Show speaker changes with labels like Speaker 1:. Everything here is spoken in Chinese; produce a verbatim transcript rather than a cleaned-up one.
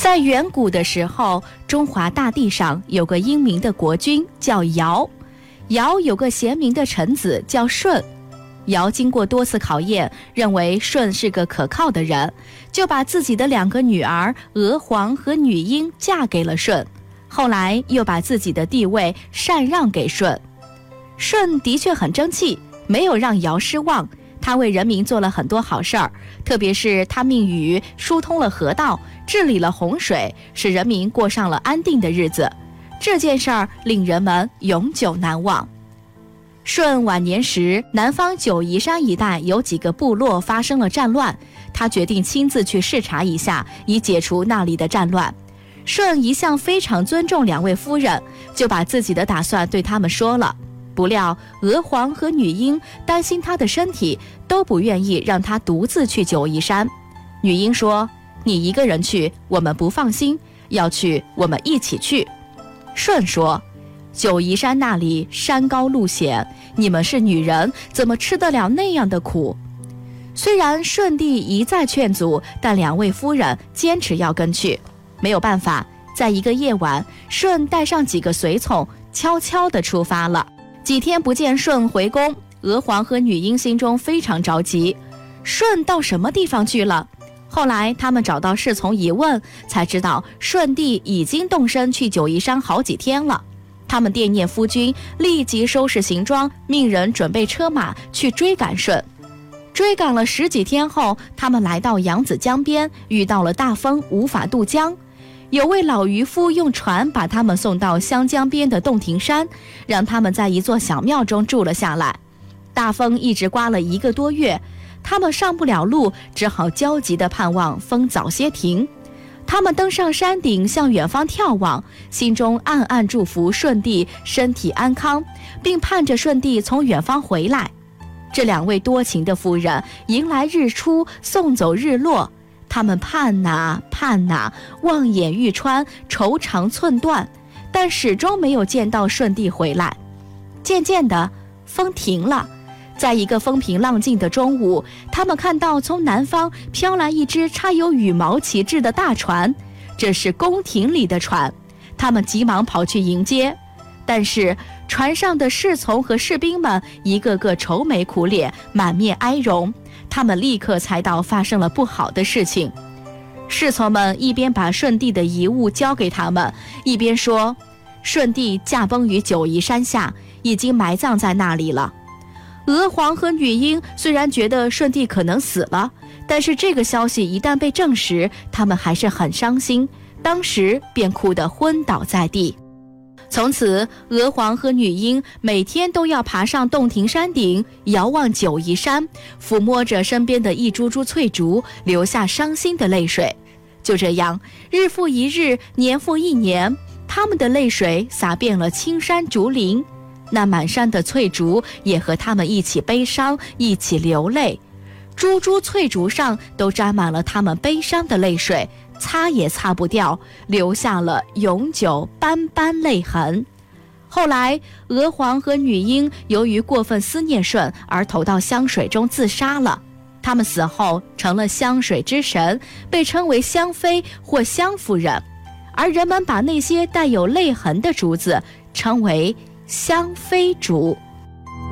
Speaker 1: 在远古的时候，中华大地上有个英明的国君叫尧，尧有个贤明的臣子叫舜。尧经过多次考验，认为舜是个可靠的人，就把自己的两个女儿娥皇和女英嫁给了舜，后来又把自己的地位禅让给舜。舜的确很争气，没有让尧失望，他为人民做了很多好事儿，特别是他命雨疏通了河道，治理了洪水，使人民过上了安定的日子。这件事儿令人们永久难忘。舜晚年时，南方九嶷山一带有几个部落发生了战乱，他决定亲自去视察一下，以解除那里的战乱。舜一向非常尊重两位夫人，就把自己的打算对他们说了。不料娥皇和女英担心他的身体，都不愿意让他独自去九嶷山。女英说：“你一个人去，我们不放心，要去我们一起去。”舜说：“九嶷山那里山高路险，你们是女人，怎么吃得了那样的苦？”虽然舜帝一再劝阻，但两位夫人坚持要跟去。没有办法，在一个夜晚，舜带上几个随从，悄悄地出发了。几天不见舜回宫，娥皇和女英心中非常着急，舜到什么地方去了？后来他们找到侍从一问，才知道舜帝已经动身去九嶷山好几天了。他们惦念夫君，立即收拾行装，命人准备车马去追赶舜。追赶了十几天后，他们来到扬子江边，遇到了大风，无法渡江。有位老渔夫用船把他们送到湘江边的洞庭山，让他们在一座小庙中住了下来。大风一直刮了一个多月，他们上不了路，只好焦急地盼望风早些停。他们登上山顶，向远方眺望，心中暗暗祝福舜帝身体安康，并盼着舜帝从远方回来。这两位多情的夫人迎来日出，送走日落，他们盼哪盼哪，望眼欲穿，愁肠寸断，但始终没有见到舜帝回来。渐渐的，风停了，在一个风平浪静的中午，他们看到从南方飘来一只插有羽毛旗帜的大船，这是宫廷里的船。他们急忙跑去迎接，但是船上的侍从和士兵们一个个愁眉苦脸，满面哀容，他们立刻猜到发生了不好的事情。侍从们一边把舜帝的遗物交给他们，一边说：“舜帝驾崩于九嶷山下，已经埋葬在那里了。”娥皇和女英虽然觉得舜帝可能死了，但是这个消息一旦被证实，他们还是很伤心，当时便哭得昏倒在地。从此，娥皇和女英每天都要爬上洞庭山顶，遥望九嶷山，抚摸着身边的一株株翠竹，流下伤心的泪水。就这样，日复一日，年复一年，他们的泪水洒遍了青山竹林，那满山的翠竹也和他们一起悲伤，一起流泪。株株翠竹上都沾满了他们悲伤的泪水，擦也擦不掉，留下了永久斑斑泪痕。后来，娥皇和女英由于过分思念舜而投到湘水中自杀了。他们死后成了湘水之神，被称为湘妃或湘夫人，而人们把那些带有泪痕的竹子称为湘妃竹。